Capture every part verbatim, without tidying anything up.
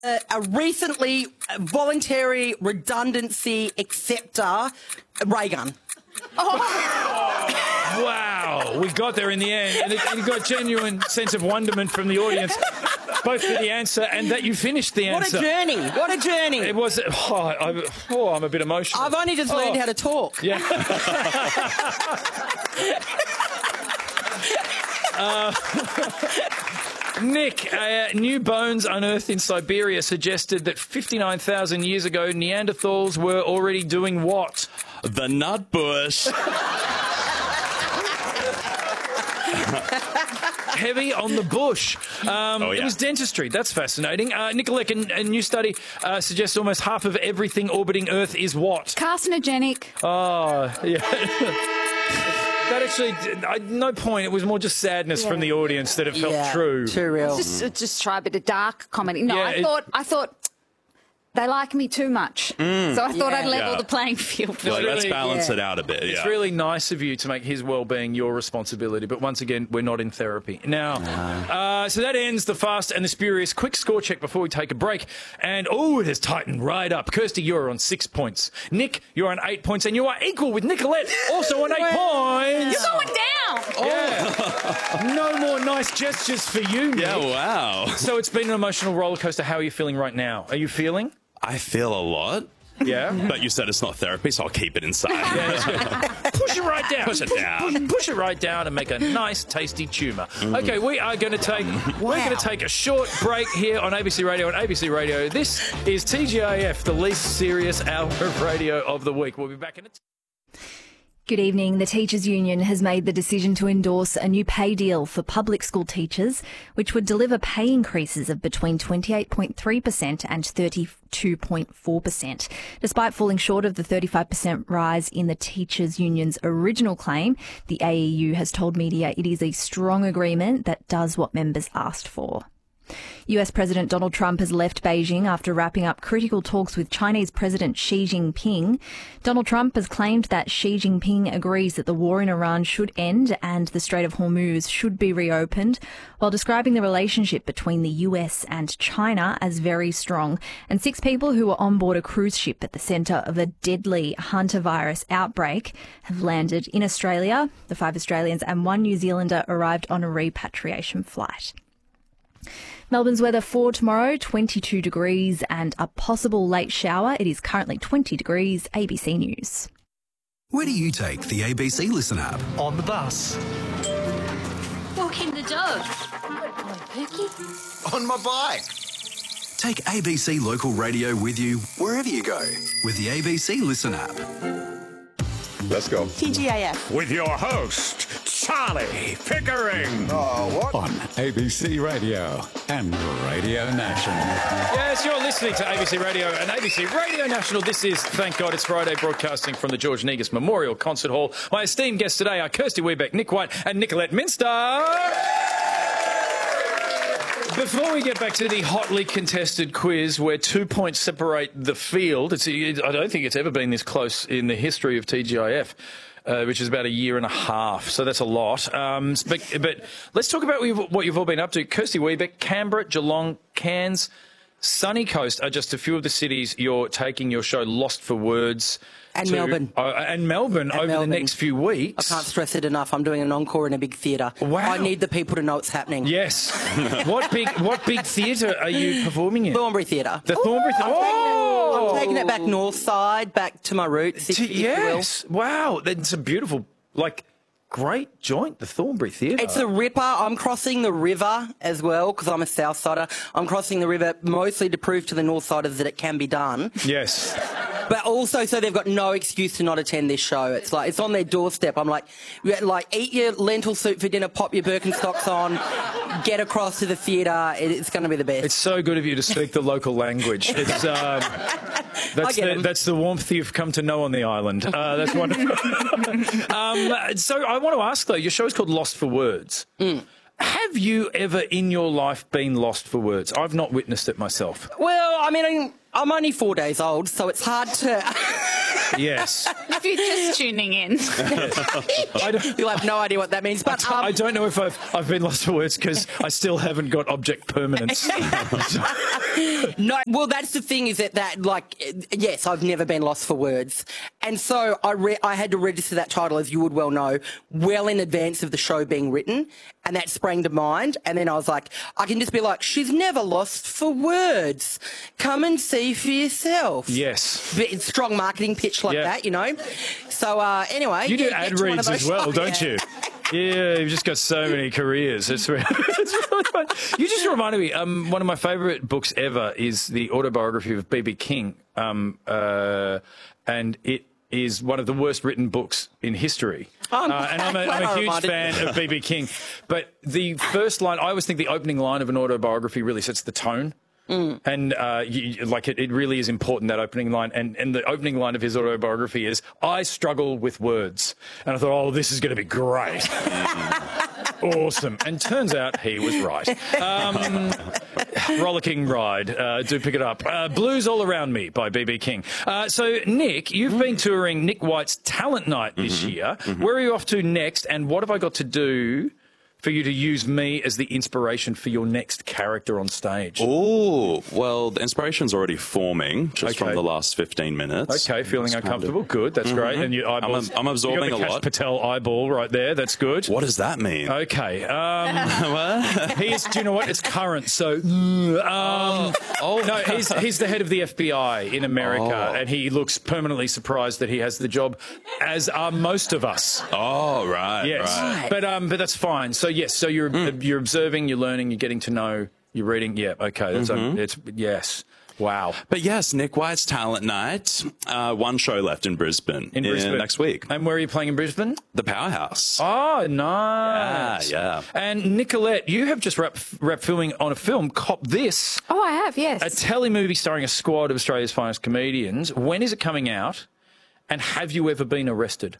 Uh, a recently voluntary redundancy acceptor, ray gun. Wow, we got there in the end, and it, it got genuine sense of wonderment from the audience, both for the answer and that you finished the answer. What a journey! What a journey! It was. Oh, I, oh I'm a bit emotional. I've only just learned oh. how to talk. Yeah. uh, Nick, uh, new bones unearthed in Siberia suggested that fifty-nine thousand years ago, Neanderthals were already doing what? The nut bush. Heavy on the bush. Um, oh, yeah. It was dentistry. That's fascinating. Uh, Nicolette, a, a new study uh, suggests almost half of everything orbiting Earth is what? Carcinogenic. Oh, yeah. That actually, I, no point. It was more just sadness yeah. from the audience that it felt yeah, true. Too real. Just, just try a bit of dark comedy. No, Yeah, I it- thought, I thought they like me too much, mm. so I thought Yeah. I'd level Yeah. the playing field. Like, let's really- balance yeah. it out a bit. It's yeah. really nice of you to make his well-being your responsibility, but once again, we're not in therapy. Now, uh, so that ends the Fast and the Spurious. Quick score check before we take a break. And, oh, it has tightened right up. Kirsty, you're on six points. Nick, you're on eight points, and you are equal with Nicolette, also on eight points. You're going down. Yeah. No more nice gestures for you, Nick. Yeah, wow. So it's been an emotional roller coaster. How are you feeling right now? Are you feeling? I feel a lot. Yeah. But you said it's not therapy, so I'll keep it inside. Yeah, that's good. Push it right down. Push it down. Push, push it right down and make a nice, tasty tumour. Okay, we are going to take we're going to take a short break here on A B C Radio and A B C Radio. This is T G I F, the least serious hour of radio of the week. We'll be back in a t- Good evening. The Teachers Union has made the decision to endorse a new pay deal for public school teachers, which would deliver pay increases of between twenty-eight point three percent and thirty-two point four percent. Despite falling short of the thirty-five percent rise in the Teachers Union's original claim, the A E U has told media it is a strong agreement that does what members asked for. U S President Donald Trump has left Beijing after wrapping up critical talks with Chinese President Xi Jinping. Donald Trump has claimed that Xi Jinping agrees that the war in Iran should end and the Strait of Hormuz should be reopened, while describing the relationship between the U S and China as very strong. And six people who were on board a cruise ship at the centre of a deadly hantavirus outbreak have landed in Australia. The five Australians and one New Zealander arrived on a repatriation flight. Melbourne's weather for tomorrow, twenty-two degrees and a possible late shower. It is currently twenty degrees. A B C News. Where do you take the A B C Listen app? On the bus. Walking the dog. Perky. On my bike. Take A B C Local Radio with you wherever you go with the A B C Listen app. Let's go. T G I F. With your host, Charlie Pickering. Oh, what? On A B C Radio and Radio National. Yes, you're listening to A B C Radio and A B C Radio National. This is, thank God, it's Friday, broadcasting from the George Negus Memorial Concert Hall. My esteemed guests today are Kirsty Weebeck, Nick White and Nicolette Minster. Before we get back to the hotly contested quiz where two points separate the field, it's, it, I don't think it's ever been this close in the history of T G I F, uh, which is about a year and a half, so that's a lot. Um, but, but let's talk about what you've all been up to. Kirsty Weebeck, Canberra, Geelong, Cairns, Sunny Coast are just a few of the cities you're taking your show Lost for Words And to, Melbourne. Uh, and Melbourne And over Melbourne. the next few weeks. I can't stress it enough. I'm doing an encore in a big theatre. Wow. I need the people to know it's happening. Yes. What big what big theatre are you performing in? Thornbury Theatre. The Thornbury Theatre. Oh! I'm taking it back north side, back to my roots, if, To- if you will. yes. Wow. That's a beautiful, like, great joint, the Thornbury Theatre. It's a ripper. I'm crossing the river as well because I'm a south sider. I'm crossing the river mostly to prove to the north siders that it can be done. Yes. But also so they've got no excuse to not attend this show. It's like, it's on their doorstep. I'm like, like eat your lentil soup for dinner, pop your Birkenstocks on, get across to the theatre. It, it's going to be the best. It's so good of you to speak the local language. It's um, that's get the 'em. that's the warmth you've come to know on the island. Uh, that's wonderful. um, so I want to ask though, your show is called Lost for Words. Mm. Have you ever in your life been lost for words? I've not witnessed it myself. Well, I mean, I'm only four days old, so it's hard to... Yes. If you're just tuning in. I don't, You'll have no idea what that means. But um, I don't know if I've I've been lost for words because I still haven't got object permanence. no, well, that's the thing is that, that, like, yes, I've never been lost for words. And so I, re- I had to register that title, as you would well know, well in advance of the show being written. And that sprang to mind. And then I was like, I can just be like, she's never lost for words. Come and see for yourself. Yes. Bit strong marketing pitch like yeah. that, you know. So uh, anyway. You do yeah, ad reads as well, shows. don't you? Yeah, you've just got so many careers. It's really, it's really fun. You just reminded me, um, one of my favourite books ever is the autobiography of B B King. Um, uh, and it is one of the worst written books in history. Oh, uh, and I'm a, I'm a huge fan of B B King. But the first line, I always think the opening line of an autobiography really sets the tone. Mm. And uh, you, like it, it really is important, that opening line. And, and the opening line of his autobiography is, I struggle with words. And I thought, oh, this is going to be great. Awesome. And turns out he was right. Um, rollicking ride. Uh, do pick it up. Uh, Blues All Around Me by B B King. Uh, so, Nick, you've mm. been touring Nick White's Talent Night this mm-hmm. year. Mm-hmm. Where are you off to next? And what have I got to do for you to use me as the inspiration for your next character on stage? Oh, well, the inspiration's already forming just okay. from the last fifteen minutes. Okay, feeling uncomfortable. Of... Good, that's mm-hmm. great. And your eyeballs, I'm, I'm absorbing you got the a Kash lot. Patel eyeball right there. That's good. What does that mean? Okay. Um, what? He is, do you know what? It's current. So, um, oh. oh. No, he's, he's the head of the F B I in America, oh. and he looks permanently surprised that he has the job, as are most of us. Oh, right. Yes. Right. But, um, but that's fine. So, yes, so you're... Mm. You're observing, you're learning, you're getting to know, you're reading. Yeah, okay. That's mm-hmm. um, it's yes. Wow. But yes, Nick White's Talent Night. Uh, one show left in Brisbane. In Brisbane. In next week. And where are you playing in Brisbane? The Powerhouse. Oh, nice. Yeah, yeah. And Nicolette, you have just wrapped, wrapped filming on a film, Cop This. Oh, I have, yes. A telemovie starring a squad of Australia's finest comedians. When is it coming out? And have you ever been arrested?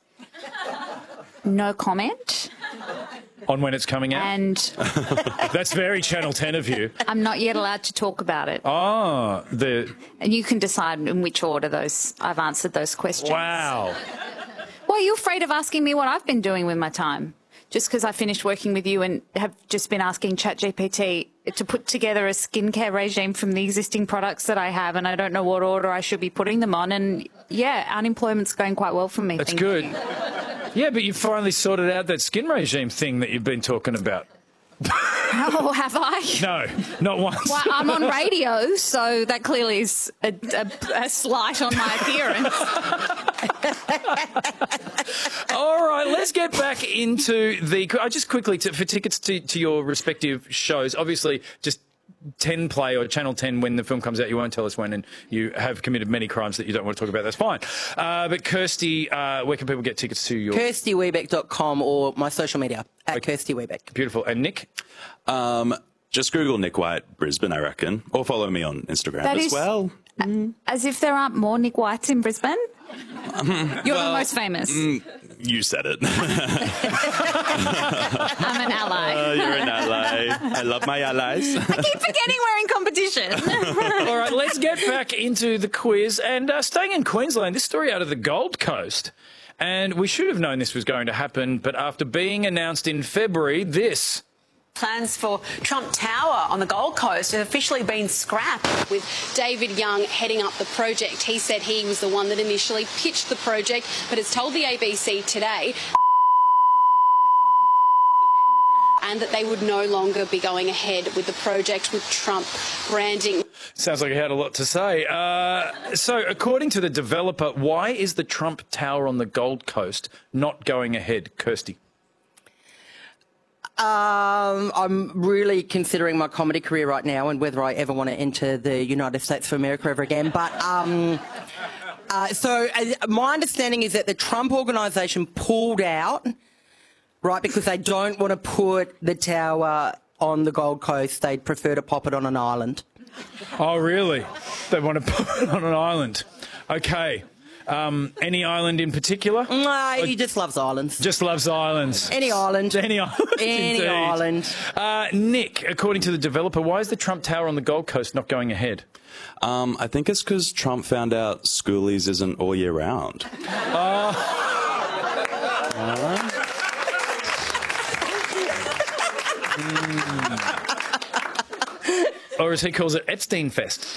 No comment. On when it's coming out? And that's very Channel ten of you. I'm not yet allowed to talk about it. Oh, the... And you can decide in which order those I've answered those questions. Wow. Why are you afraid of asking me what I've been doing with my time? Just because I finished working with you and have just been asking ChatGPT to put together a skincare regime from the existing products that I have, and I don't know what order I should be putting them on. And, yeah, unemployment's going quite well for me. That's thank good. You. Yeah, but you finally sorted out that skin regime thing that you've been talking about. Oh, have I? No, not once. Well, I'm on radio, so that clearly is a, a, a slight on my appearance. All right, let's get back into the... I just quickly, to, for tickets to, to your respective shows, obviously just... ten play or Channel ten, when the film comes out, you won't tell us when, and you have committed many crimes that you don't want to talk about. That's fine. Uh, but Kirsty, uh, where can people get tickets to your... Kirsty Webeck dot com or my social media at okay. Kirsty Webeck. Beautiful. And Nick? Um, just Google Nick White Brisbane, I reckon. Or follow me on Instagram that as is, well. Mm. As if there aren't more Nick Whites in Brisbane? You're well, the most famous. Mm, you said it. I'm an ally. Uh, you're an ally. I love my allies. I keep forgetting we're in competition. All right, let's get back into the quiz. And uh, staying in Queensland, this story out of the Gold Coast. And we should have known this was going to happen, but after being announced in February, this... Plans for Trump Tower on the Gold Coast have officially been scrapped. With David Young heading up the project, he said he was the one that initially pitched the project, but has told the A B C today and that they would no longer be going ahead with the project with Trump branding. Sounds like he had a lot to say. Uh, so, according to the developer, why is the Trump Tower on the Gold Coast not going ahead, Kirsty? Um, I'm really considering my comedy career right now and whether I ever want to enter the United States of America ever again. But um, uh, so uh, my understanding is that the Trump organisation pulled out, right, because they don't want to put the tower on the Gold Coast. They'd prefer to pop it on an island. Oh, really? They want to put it on an island. Okay. Um, any island in particular? No, he just loves islands. Just loves islands. Any island. Any island. Any indeed. island. Uh, Nick, according to the developer, why is the Trump Tower on the Gold Coast not going ahead? Um, I think it's because Trump found out schoolies isn't all year round. Uh, uh, mm. Or as he calls it, Epstein Fest.